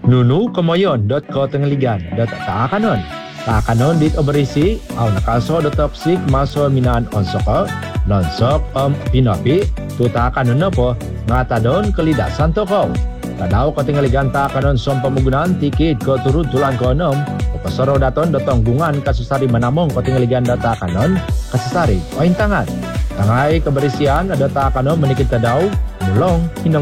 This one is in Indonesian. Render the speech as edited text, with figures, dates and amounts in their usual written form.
Nunu kemoyon dot ko tengeligan dot taakanon. Taakanon dit oberisi au nakaso dot toksik maso minaan onsoko nonsok pinapi tu taakanon po ngatadon kelidasan toko. Tadaw ko tengeligan taakanon som pemunggunaan tikit ko turun tulang ko nom. Pesoro daton dotong gungan kasusari menamong ko tengeligan data kanon kasusari oin tangan. Tangai keberisian ada taakanon menikit tadaw mulong hinong